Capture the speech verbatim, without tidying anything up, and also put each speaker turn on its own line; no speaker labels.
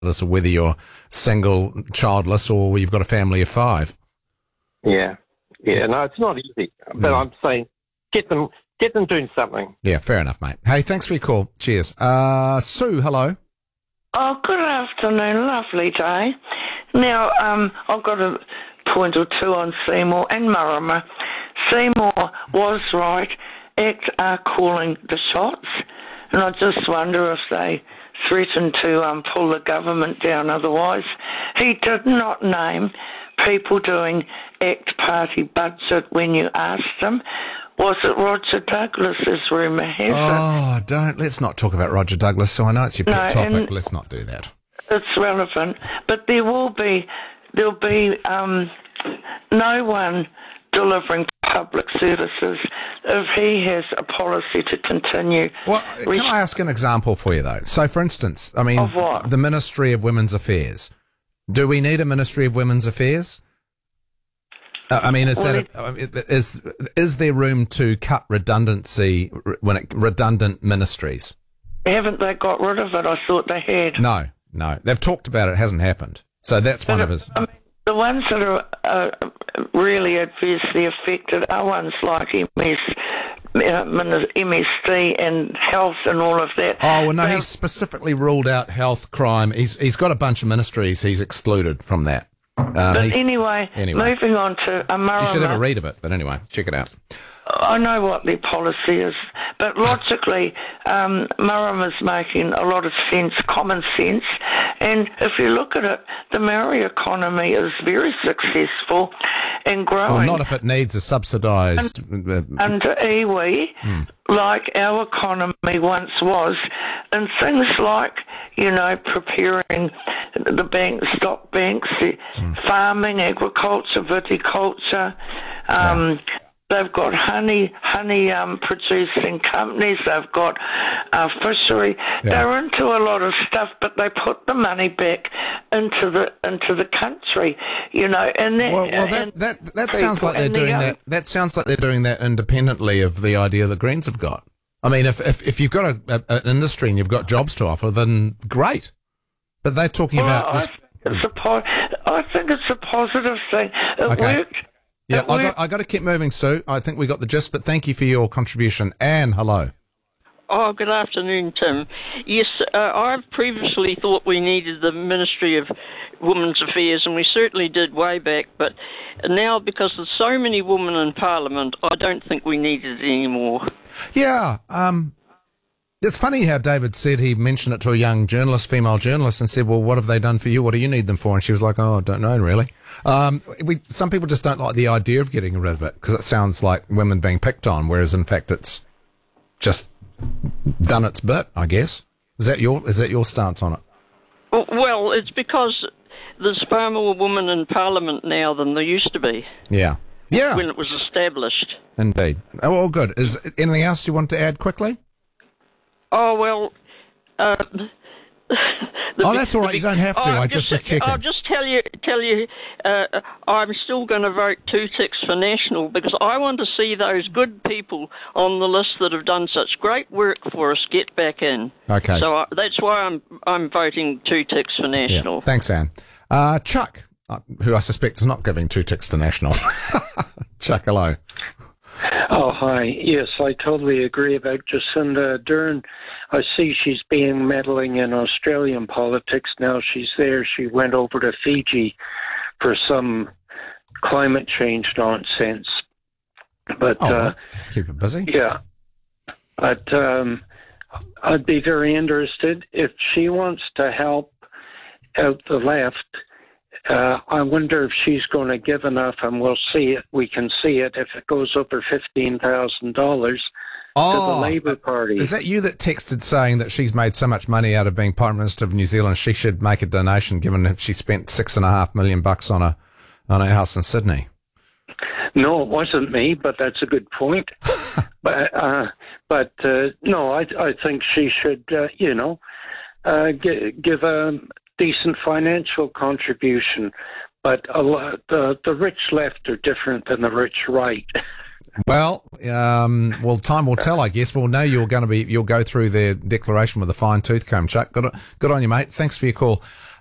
regardless of whether you're single, childless, or you've got a family of five.
Yeah, yeah. No, it's not easy, but
Mm.
I'm saying get them, get them doing something.
Yeah, fair enough, mate. Hey, thanks for your call. Cheers. Uh, Sue, hello.
Oh, good afternoon. Lovely day. Now, um, I've got a point or two on Seymour and Murrima. Seymour was right. Act are calling the shots, and I just wonder if they threaten to um, pull the government down otherwise. He did not name people doing Act Party budget when you asked him. Was it Roger Douglas, as rumour has it?
Oh, don't. Let's not talk about Roger Douglas. So I know it's your pet
No,
topic.
and-
Let's not do that.
It's relevant, but there will be there'll be um, no one delivering public services if he has a policy to continue.
Well, can I ask an example for you, though? So, for instance, I mean,
Of what?
the Ministry of Women's Affairs. Do we need a Ministry of Women's Affairs? Uh, I mean, is
Well,
that a, I mean, is is there room to cut redundancy when it, redundant ministries?
Haven't they got rid of it? I thought they had.
No, no, they've talked about it. It hasn't happened. So that's one of his.
I mean, the ones that are uh, really adversely affected are ones like M S, uh, M S D and health and all of that.
Oh well, no,
Now,
he's specifically ruled out health, crime. He's he's got a bunch of ministries he's excluded from that. Um,
but
he's-
anyway,
anyway.
moving on to Amara.
you should have a read of it. But anyway, check it out.
I know what their policy is, but logically, um, Murrama's making a lot of sense, common sense. And if you look at it, the Maori economy is very successful and growing.
Well, not if it needs a subsidised. uh,
Under iwi,
Hmm.
like our economy once was, and things like, you know, preparing the bank, stock banks, the
Hmm.
farming, agriculture, viticulture. Um, They've got honey, honey um, producing companies. They've got uh, fishery.
Yeah.
They're into a lot of stuff, but they put the money back into the into the country, you know. And that,
Well, well, that
and
that that sounds
people-
like they're
and the
doing
young-
that. That sounds like they're doing that independently of the idea that Greens have got. I mean, if if, if you've got a, a, an industry and you've got jobs to offer, then great. But they're talking
Well,
about
I,
this.
think it's a po- I think it's a positive thing. It
Okay.
worked.
Yeah,
It
I got
worked.
I got to keep moving, Sue. I think we got the gist. But thank you for your contribution. Anne, hello.
Oh, good afternoon, Tim. Yes, uh, I've previously thought we needed the Ministry of Women's Affairs, and we certainly did way back, but now, because there's so many women in Parliament, I don't think we need it anymore.
Yeah, um, it's funny how David said he mentioned it to a young journalist, female journalist, and said, well, what have they done for you? What do you need them for? And she was like, oh, I don't know, really. Um, we, some people just don't like the idea of getting rid of it because it sounds like women being picked on, whereas in fact it's just done its bit, I guess. Is that your, is that your stance on it?
W- Well, it's because there's far more women in Parliament now than there used to be
Yeah. Yeah,
when it was established.
indeed. Oh, all good. Is anything else you want to add quickly?
Oh, well... Uh, the
Oh,
big-
that's all right.
the
You
big-
don't have to.
Oh,
I just was checking.
I'll just tell you, tell you, uh, I'm still going to vote two ticks for National because I want to see those good people on the list that have done such great work for us get back in.
Okay.
So I, that's why I'm I'm voting two ticks for National.
Yeah. Thanks, Anne. Uh, Chuck, uh, who I suspect is not giving two ticks to National. Chuck, hello.
Oh, hi. Yes, I totally agree about Jacinda Ardern. I see she's being meddling in Australian politics. Now she's there. She went over to Fiji for some climate change nonsense. But,
Oh,
uh,
well, keep it busy.
yeah. But um, I'd be very interested if she wants to help out the left. Uh, I wonder if she's going to give enough, and we'll see it. We can see it if it goes over fifteen thousand dollars to the Labour Party.
Is that you that texted saying that she's made so much money out of being Prime Minister of New Zealand, she should make a donation, given that she spent six and a half million bucks on a on a house in Sydney?
No, it wasn't me, but that's a good point. but uh, but uh, no, I I think she should, uh, you know, uh, g- give a decent financial contribution. But a lot, the the rich left are different than the rich right.
Well, um, well, time will tell, I guess. We'll know you're going to be, you'll go through their declaration with a fine tooth comb, Chuck. Good, good on you, mate. Thanks for your call.